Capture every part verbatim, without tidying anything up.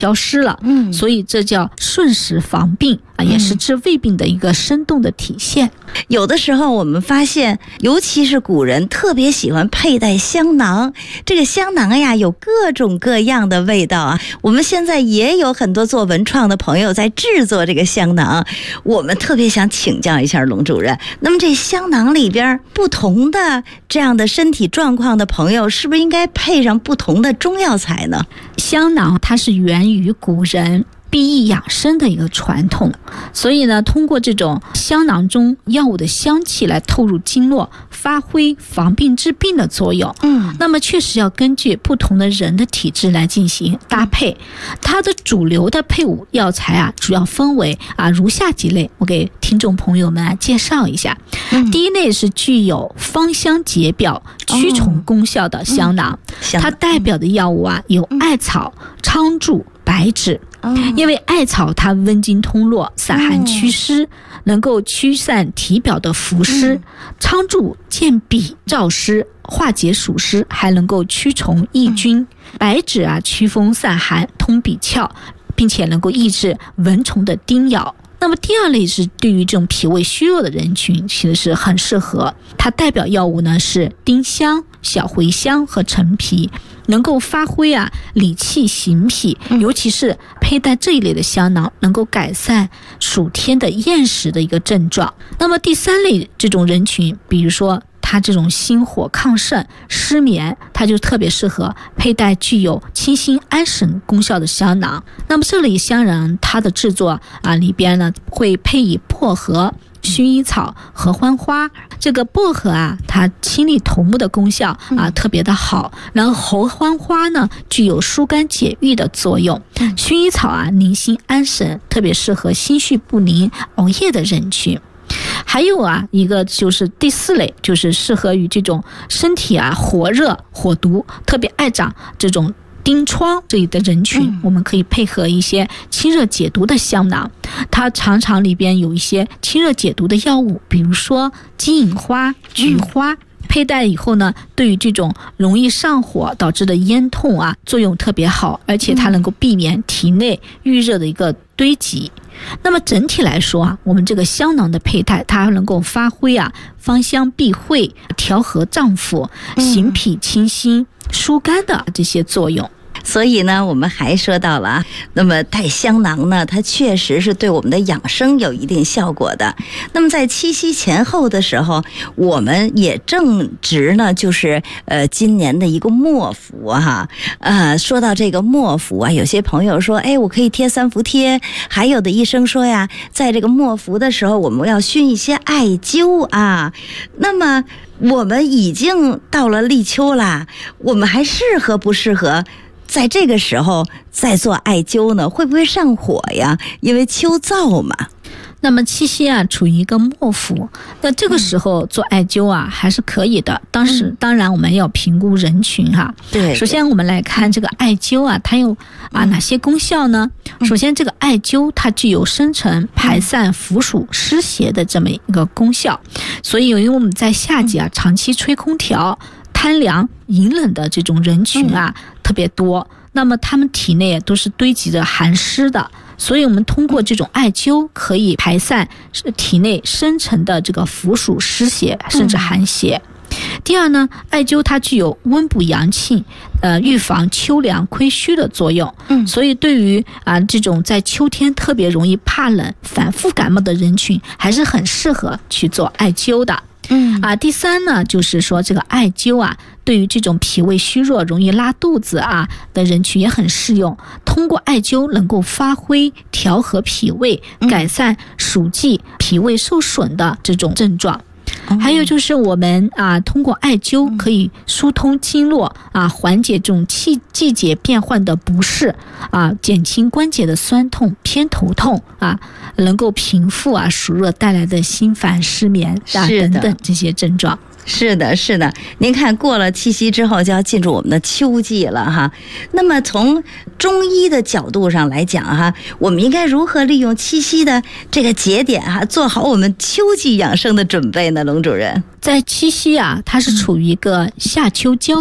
消失了，嗯，所以这叫顺时防病啊，也是治胃病的一个生动的体现。 有的时候我们发现，尤其是古人特别喜欢佩戴香囊，这个香囊呀有各种各样的味道啊。我们现在也有很多做文创的朋友在制作这个香囊，我们特别想请教一下龙主任，那么这香囊里边不同的这样的身体状况的朋友，是不是应该配上不同的中药材呢？ 香囊它是源于古人避疫养生的一个传统，所以呢，通过这种香囊中药物的香气来透入经络，发挥防病治病的作用。嗯，那么确实要根据不同的人的体质来进行搭配。它的主流的配伍药材啊，主要分为啊如下几类，我给听众朋友们啊介绍一下。嗯、第一类是具有芳香解表、驱虫功效的香囊，嗯、它代表的药物啊有艾草、苍术、白芷。因为艾草它温经通络，散寒祛湿，能够驱散体表的浮湿；苍术健脾燥湿，化解暑湿，还能够驱虫抑菌；白芷啊驱风散寒，通鼻窍，并且能够抑制蚊虫的叮咬。那么第二类是对于这种脾胃虚弱的人群，其实是很适合。它代表药物呢是丁香、小茴香和陈皮，能够发挥啊理气行脾，尤其是佩戴这一类的香囊，能够改善暑天的厌食的一个症状。那么第三类这种人群，比如说他这种心火亢盛、失眠，他就特别适合佩戴具有清心安神功效的香囊。那么这类香囊它的制作啊里边呢会配以薄荷、薰衣草、合欢花。这个薄荷啊，它清利头目的功效啊特别的好。然后合欢花呢，具有疏肝解郁的作用。薰衣草啊，宁心安神，特别适合心绪不宁、熬夜的人群。还有啊，一个就是第四类，就是适合于这种身体啊火热、火毒，特别爱长这种疔疮这里的人群，嗯、我们可以配合一些清热解毒的香囊，它常常里边有一些清热解毒的药物，比如说金银花、菊花。嗯佩戴以后呢，对于这种容易上火导致的咽痛啊，作用特别好，而且它能够避免体内郁热的一个堆积。那么整体来说啊，我们这个香囊的佩戴，它能够发挥啊芳香避秽、调和脏腑、行脾清心、疏肝的这些作用。 所以呢，我们还说到了啊，那么带香囊呢，它确实是对我们的养生有一定效果的。那么在七夕前后的时候，我们也正值呢，就是呃今年的一个末伏哈。呃，说到这个末伏啊，有些朋友说，哎，我可以贴三伏贴，还有的医生说呀，在这个末伏的时候，我们要熏一些艾灸啊。那么我们已经到了立秋啦，我们还适合不适合在这个时候再做艾灸呢？会不会上火呀？因为秋燥嘛。 那么七夕啊，处于一个末伏，那这个时候做艾灸啊，还是可以的。当时、嗯、当然我们要评估人群哈。对。首先我们来看这个艾灸啊，它有啊哪些功效呢？嗯、首先这个艾灸它具有生成、排散伏暑湿邪的这么一个功效，所以由于我们在夏季啊长期吹空调、贪凉、饮冷的这种人群啊、嗯、特别多，那么他们体内都是堆积着寒湿的。所以我们通过这种艾灸可以排散体内生成的这个伏暑湿邪甚至寒邪。嗯、第二呢，艾灸它具有温补阳气、呃预防秋凉亏虚的作用。嗯，所以对于啊、呃、这种在秋天特别容易怕冷、反复感冒的人群，还是很适合去做艾灸的。嗯啊，第三呢，就是说这个艾灸啊，对于这种脾胃虚弱、容易拉肚子啊的人群也很适用。通过艾灸能够发挥调和脾胃、改善暑季脾胃受损的这种症状。嗯、还有就是我们啊，通过艾灸可以疏通经络啊，缓解这种季季节变换的不适啊，减轻关节的酸痛、偏头痛啊，能够平复啊暑热带来的心烦、失眠啊等等这些症状。 是的，是的，您看过了七夕之后就要进入我们的秋季了哈。那么从中医的角度上来讲哈，我们应该如何利用七夕的这个节点哈，做好我们秋季养生的准备呢？龙主任， 在七夕啊，它是处于一个夏秋交界。嗯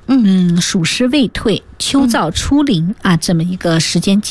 嗯，暑湿未退，秋燥初临啊，这么一个时间